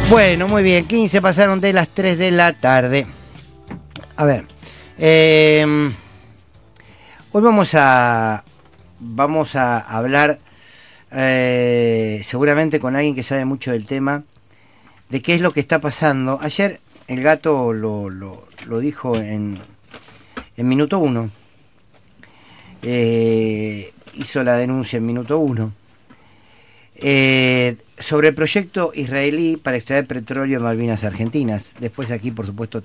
Bueno, muy bien, 15 pasaron de las 3 de la tarde. A ver, hoy vamos a hablar seguramente con alguien que sabe mucho del tema, de qué es lo que está pasando. Ayer el gato lo dijo en Minuto 1, hizo la denuncia en Minuto 1, sobre el proyecto israelí para extraer petróleo en Malvinas Argentinas. Después aquí, por supuesto,